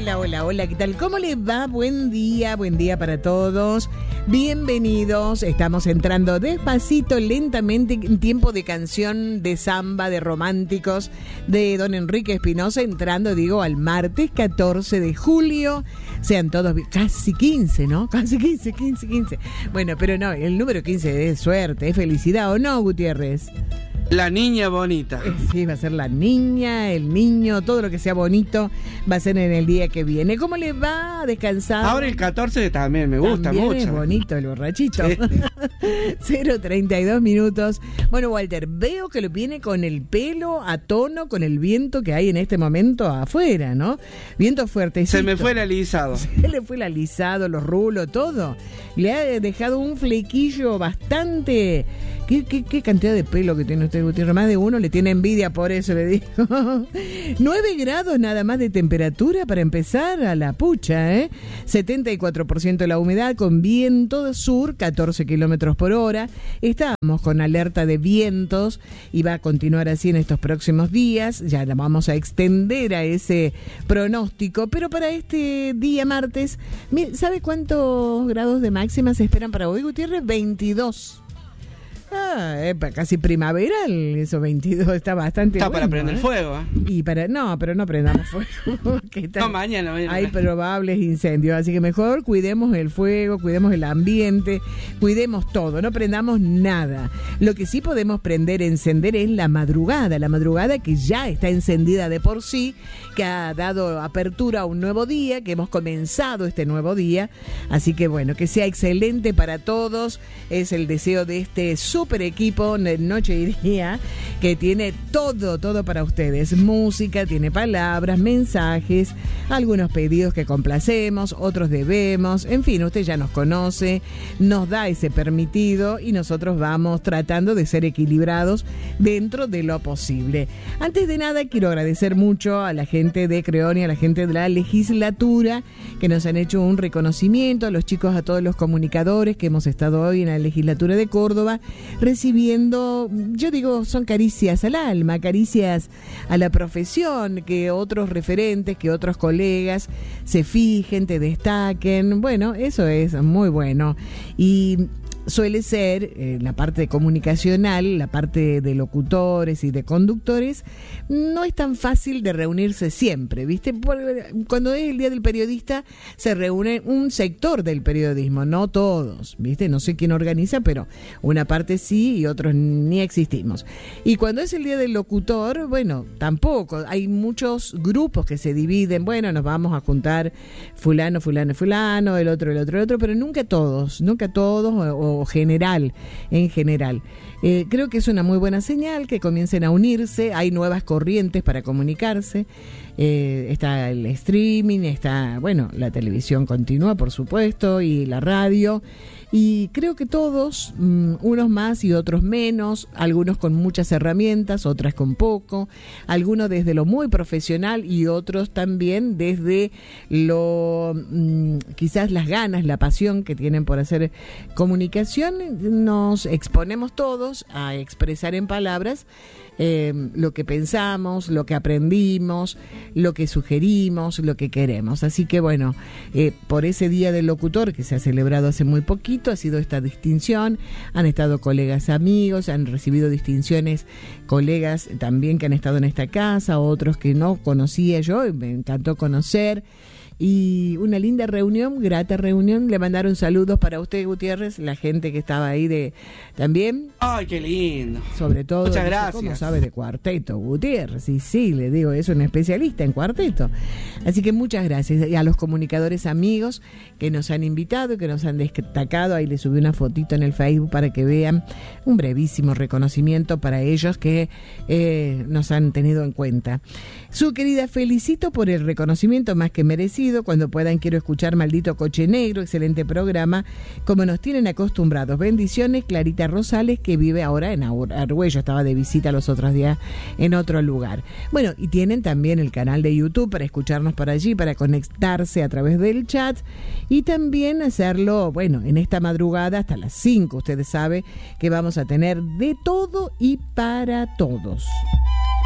Hola, ¿qué tal? ¿Cómo les va? Buen día para todos. Bienvenidos. Estamos entrando despacito, lentamente, en tiempo de canción, de samba, de románticos, de don Enrique Espinosa, entrando, al martes 14 de julio. Sean todos casi 15, ¿no? Casi 15. Bueno, pero no, el número 15 es suerte, es felicidad, ¿o no, Gutiérrez? La niña bonita. Sí, va a ser la niña, el niño, todo lo que sea bonito va a ser en el día que viene. ¿Cómo les va a descansar? Ahora el 14 también me gusta también mucho. Es bonito el borrachito. Sí. 0:32 minutos. Bueno, Walter, veo que lo viene con el pelo a tono con el viento que hay en este momento afuera, ¿no? Viento fuertecito. Se me fue el alisado. Se le fue el alisado, los rulos, todo. Le ha dejado un flequillo bastante... ¿Qué cantidad de pelo que tiene usted, Gutiérrez? Más de uno le tiene envidia, por eso le digo. 9 grados nada más de temperatura para empezar a la pucha, ¿eh? 74% la humedad, con viento de sur, 14 kilómetros por hora. Estábamos con alerta de vientos y va a continuar así en estos próximos días. Ya la vamos a extender a ese pronóstico, pero para este día martes, ¿sabe cuántos grados de máxima se esperan para hoy, Gutiérrez? 22. Casi primaveral, eso 22 está bastante está bueno. Para prender fuego, ¿eh? Pero no prendamos fuego. No, mañana. Hay probables incendios, así que mejor cuidemos el fuego, cuidemos el ambiente, cuidemos todo, no prendamos nada. Lo que sí podemos encender es la madrugada que ya está encendida de por sí, que ha dado apertura a un nuevo día, que hemos comenzado este nuevo día, así que bueno, que sea excelente para todos, es el deseo de este super equipo Noche y Día, que tiene todo para ustedes. Música, tiene palabras, mensajes, algunos pedidos que complacemos, otros debemos, en fin, usted ya nos conoce, nos da ese permitido y nosotros vamos tratando de ser equilibrados dentro de lo posible. Antes de nada, quiero agradecer mucho a la gente de Creoni, a la gente de la legislatura, que nos han hecho un reconocimiento, a los chicos, a todos los comunicadores que hemos estado hoy en la legislatura de Córdoba, recibiendo, son caricias al alma, caricias a la profesión, que otros referentes, que otros colegas se fijen, te destaquen. Bueno, eso es muy bueno. Y suele ser la parte comunicacional, la parte de locutores y de conductores, no es tan fácil de reunirse siempre, ¿viste? Cuando es el Día del Periodista se reúne un sector del periodismo, no todos, ¿viste? No sé quién organiza, pero una parte sí y otros ni existimos. Y cuando es el Día del Locutor, bueno, tampoco, hay muchos grupos que se dividen, bueno, nos vamos a juntar fulano, el otro, pero nunca todos, o en general. Creo que es una muy buena señal que comiencen a unirse, hay nuevas corrientes para comunicarse, está el streaming, está, la televisión continua, por supuesto, y la radio, y creo que todos, unos más y otros menos, algunos con muchas herramientas, otras con poco, algunos desde lo muy profesional y otros también desde lo, quizás las ganas, la pasión que tienen por hacer comunicación. Nos exponemos todos a expresar en palabras lo que pensamos, lo que aprendimos, lo que sugerimos, lo que queremos. Así que por ese Día del Locutor que se ha celebrado hace muy poquito, ha sido esta distinción, han estado colegas amigos, han recibido distinciones colegas también que han estado en esta casa, otros que no conocía yo y me encantó conocer. Y una linda reunión, grata reunión. Le mandaron saludos para usted, Gutiérrez, la gente que estaba ahí también. ¡Ay, qué lindo! Sobre todo, muchas gracias. ¿Cómo sabe de cuarteto, Gutiérrez? Sí, le digo, es un especialista en cuarteto. Así que muchas gracias. Y a los comunicadores amigos que nos han invitado, que nos han destacado. Ahí les subí una fotito en el Facebook para que vean un brevísimo reconocimiento para ellos que nos han tenido en cuenta. Su querida, felicito por el reconocimiento más que merecido. Cuando puedan quiero escuchar Maldito Coche Negro, excelente programa, como nos tienen acostumbrados. Bendiciones, Clarita Rosales, que vive ahora en Argüello, estaba de visita los otros días en otro lugar. Bueno, y tienen también el canal de YouTube para escucharnos por allí, para conectarse a través del chat y también hacerlo, en esta madrugada hasta las 5, ustedes saben que vamos a tener de todo y para todos.